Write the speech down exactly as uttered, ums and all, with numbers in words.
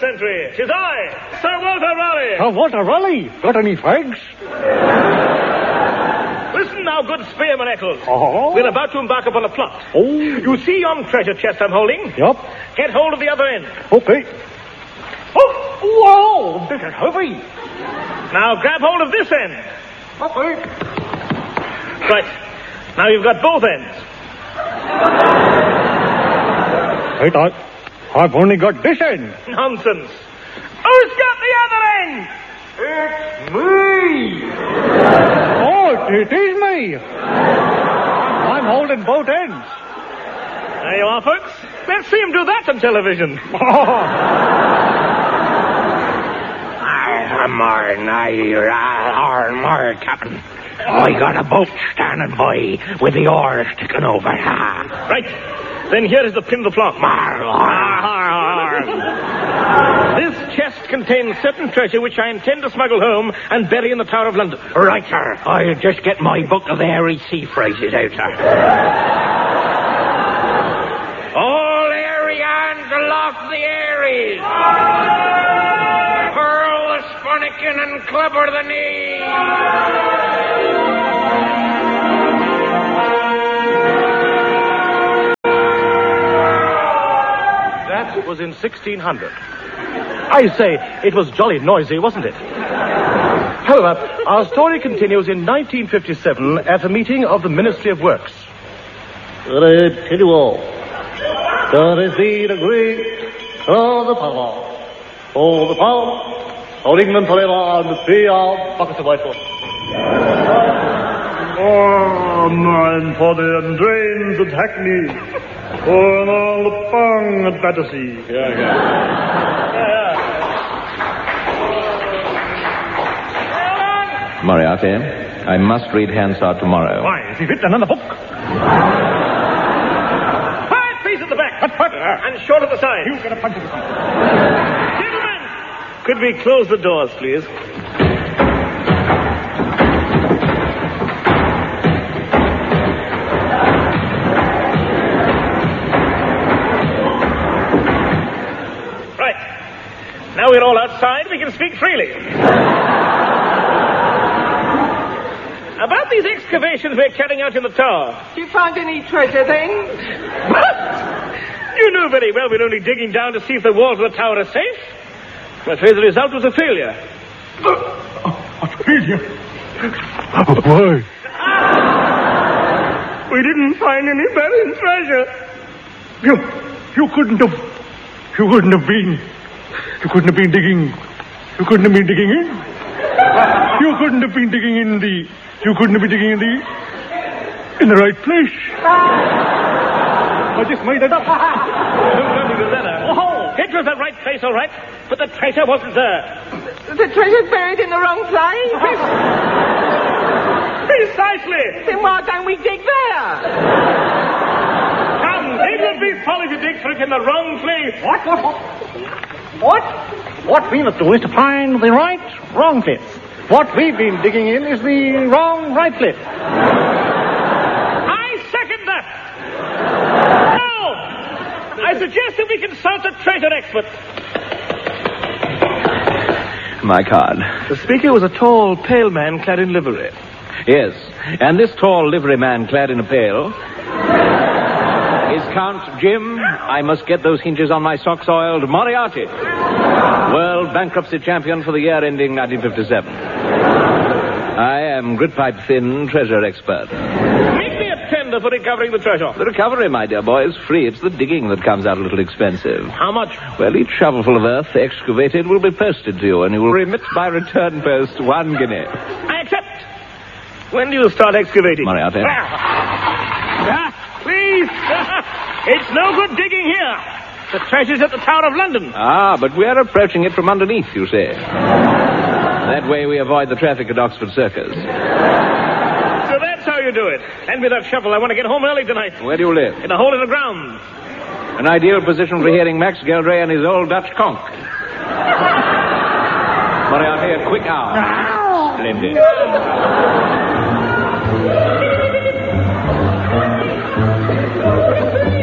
sentry. 'Tis I, Sir Walter Raleigh. Sir Walter Raleigh? Got any fags? Listen now, good spearman Eccles. Oh? We're about to embark upon a plot. Oh. You see yon treasure chest I'm holding? Yup. Get hold of the other end. Okay. Oh, whoa, this is heavy. Now grab hold of this end. Okay. Right. Now you've got both ends. Wait, I, I've only got this end. Nonsense. Who's got the other end? It's me. Oh, it is me. I'm holding both ends. There you are, folks. Let's see him do that on television. More, more, more, Captain. I got a boat standing by with the oars sticking over. Ah. Right. Then here is the pin of the plot. This chest contains certain treasure which I intend to smuggle home and bury in the Tower of London. Right, sir. I'll just get my book of the airy sea phrases out, sir. All airy hands aloft the airies. Hurl the sponikin and clubber the knee. That was in sixteen hundred. I say, it was jolly noisy, wasn't it? However, our story continues in nineteen fifty-seven at a meeting of the Ministry of Works. I tell you all, there is the great, oh, the power, oh, the power, of England forever, and the three of buckets of white water. Oh, nine for the drains at Hackney. Oh, and all the pong at Battersea. Yeah, yeah. yeah. Moriarty, I must read Hansard tomorrow. Why, is he written another book? Five feet at the back. What, what? And short at the side. You get a punch at the side. Gentlemen, could we close the doors, please? Now we're all outside, we can speak freely. About these excavations we're carrying out in the tower. You find any treasure then? You knew very well we're only digging down to see if the walls of the tower are safe. I'm afraid the result was a failure. A failure? Why? We didn't find any buried treasure. You, you couldn't have, you couldn't have been... You couldn't have been digging... You couldn't have been digging in? You couldn't have been digging in the... You couldn't have been digging in the... In the right place. I just made it up. Don't tell me that. Oh, it was the right place, all right. But the treasure wasn't there. The treasure's buried in the wrong place? Precisely. Then why don't we dig there? Come, it would be folly to dig for it in the wrong place. What? What? What? What we must do is to find the right, wrong place. What we've been digging in is the wrong, right place. I second that. No! I suggest that we consult a treasure expert. My card. The speaker was a tall, pale man clad in livery. Yes, and this tall livery man clad in a pail is Count Jim. I must get those hinges on my socks oiled. Moriarty, world bankruptcy champion for the year ending nineteen fifty-seven. I am Gritpipe Thin, treasure expert. Make me a tender for recovering the treasure. The recovery, my dear boy, is free. It's the digging that comes out a little expensive. How much? Well, each shovelful of earth excavated will be posted to you, and you will remit by return post one guinea. I accept. When do you start excavating? Moriarty. Ah, please. It's no good digging here. The treasure's at the Tower of London. Ah, but we're approaching it from underneath, you say. That way we avoid the traffic at Oxford Circus. So that's how you do it. Hand me that shovel. I want to get home early tonight. Where do you live? In a hole in the ground. An ideal position for hearing Max Geldray and his old Dutch conch. Moriarty, a quick hour. Splendid.